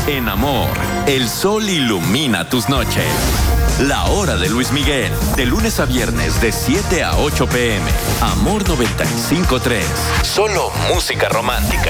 En Amor, el sol ilumina tus noches. La hora de Luis Miguel, de lunes a viernes de 7 a 8 p.m. Amor 95.3. Solo música romántica.